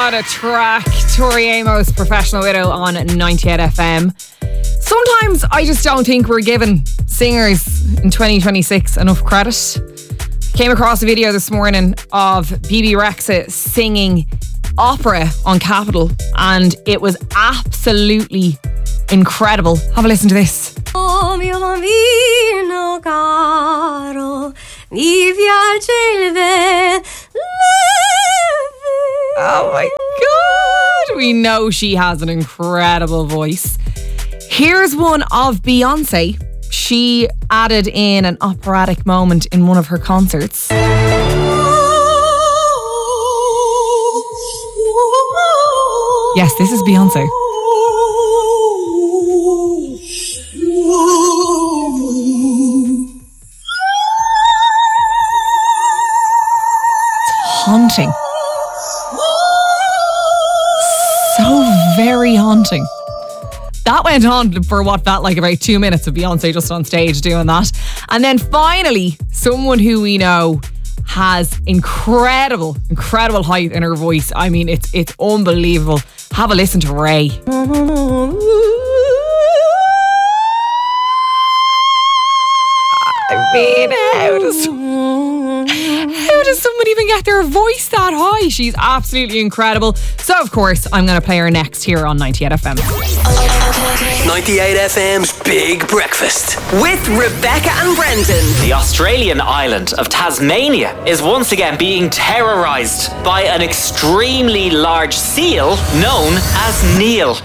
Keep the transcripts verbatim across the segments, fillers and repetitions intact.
What a track. Tori Amos, Professional Widow on ninety-eight F M. Sometimes I just don't think we're giving singers in twenty twenty-six enough credit. Came across a video this morning of Bebe Rexha singing opera on Capitol, and it was absolutely incredible. Have a listen to this. Oh mio bambino caro, mi piace il verde. Oh my God. We know she has an incredible voice. Here's one of Beyonce. She added in an operatic moment in one of her concerts. Yes, this is Beyonce. It's haunting. So very haunting. That went on for what felt like about two minutes of Beyonce just on stage doing that. And then finally, someone who we know has incredible, incredible height in her voice. I mean, it's it's unbelievable. Have a listen to Ray. I mean, how does, how does someone even get their voice that high? She's absolutely incredible. So, of course, I'm going to play her next here on ninety-eight F M. ninety-eight F M's Big Breakfast with Rebecca and Brendan. The Australian island of Tasmania is once again being terrorised by an extremely large seal known as Neil.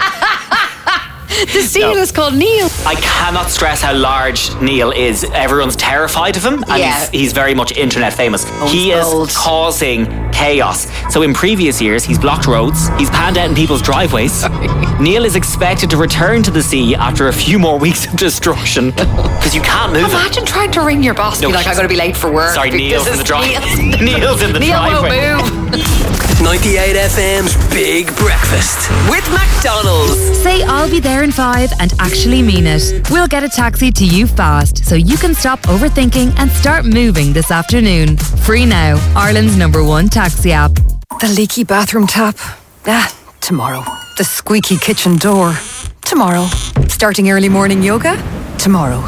The seal no. is called Neil. I cannot stress how large Neil is. Everyone's terrified of him, and yeah. he's, he's very much internet famous. Old he is old. causing chaos. So in previous years, he's blocked roads, he's panned out in people's driveways. Neil is expected to return to the sea after a few more weeks of destruction, because you can't move Imagine him. trying to ring your boss and no, be like, I'm going to be late for work. Sorry, Neil's in the driveway. Neil. Neil's in the Neil driveway. won't move. ninety-eight F M's Big Breakfast with McDonald's. Say I'll be there in five and actually mean it. We'll get a taxi to you fast so you can stop overthinking and start moving this afternoon. Free now. Ireland's number one taxi app. The leaky bathroom tap? Ah, tomorrow. The squeaky kitchen door? Tomorrow. Starting early morning yoga? Tomorrow.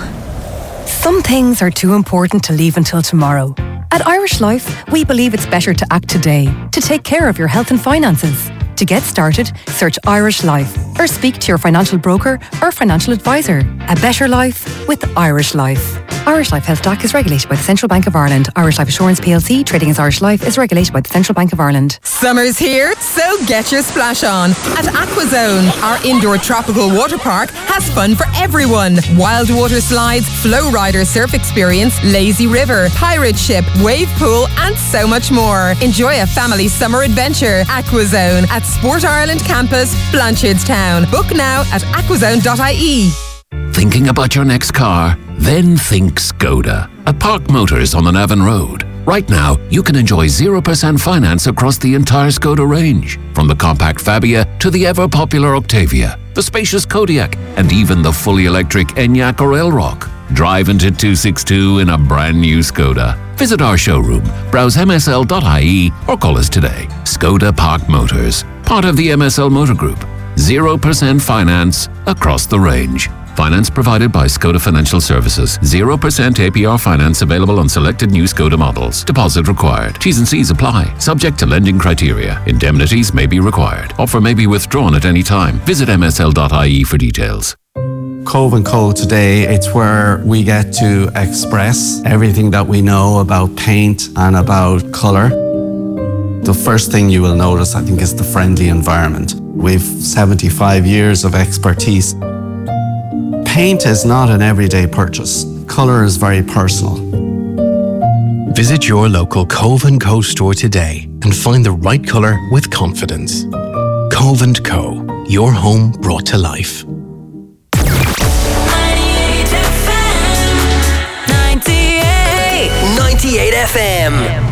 Some things are too important to leave until tomorrow. At Irish Life, we believe it's better to act today, to take care of your health and finances. To get started, search Irish Life or speak to your financial broker or financial advisor. A better life with Irish Life. Irish Life Health D A C is regulated by the Central Bank of Ireland. Irish Life Assurance P L C, trading as Irish Life, is regulated by the Central Bank of Ireland. Summer's here, so get your splash on. At Aquazone, our indoor tropical water park has fun for everyone. Wild water slides, flow rider surf experience, lazy river, pirate ship, wave pool, and so much more. Enjoy a family summer adventure. Aquazone at Sport Ireland Campus, Blanchardstown. Book now at aquazone dot I E. Thinking about your next car? Then think Skoda. At Park Motors on the Navan Road. Right now, you can enjoy zero percent finance across the entire Skoda range. From the compact Fabia to the ever-popular Octavia, the spacious Kodiaq, and even the fully electric Enyaq or Elrock. Drive into two sixty-two in a brand new Skoda. Visit our showroom, browse M S L dot I E or call us today. Skoda Park Motors, part of the M S L Motor Group. zero percent finance across the range. Finance provided by Skoda Financial Services. zero percent A P R finance available on selected new Skoda models. Deposit required. T's and C's apply. Subject to lending criteria. Indemnities may be required. Offer may be withdrawn at any time. Visit M S L dot I E for details. Cove and Co today, it's where we get to express everything that we know about paint and about colour. The first thing you will notice, I think, is the friendly environment. We've seventy-five years of expertise. Paint is not an everyday purchase. Colour is very personal. Visit your local Cove and Co store today and find the right colour with confidence. Cove and Co, your home brought to life. ninety-eight F M.